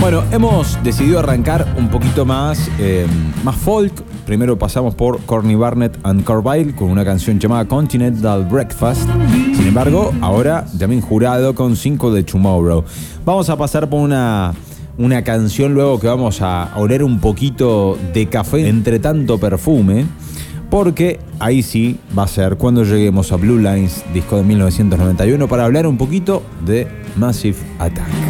Bueno, hemos decidido arrancar un poquito más folk. Primero pasamos por Courtney Barnett and Carville con una canción llamada Continental Breakfast. Sin embargo, ahora también Jurado con 5 de Tomorrow. Vamos a pasar por una canción luego que vamos a oler un poquito de café entre tanto perfume, porque ahí sí va a ser cuando lleguemos a Blue Lines, disco de 1991, para hablar un poquito de Massive Attack.